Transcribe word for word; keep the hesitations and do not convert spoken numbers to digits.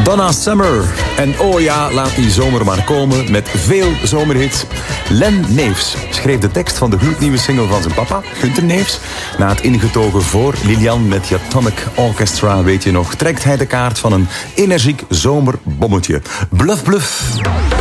Donna Summer. En oh ja, laat die zomer maar komen met veel zomerhits. Len Neefs schreef de tekst van de gloednieuwe single van zijn papa, Gunther Neefs. Na het ingetogen voor Lilian met The Atomic Orchestra, weet je nog, trekt hij de kaart van een energiek zomerbommetje. Bluff, bluff.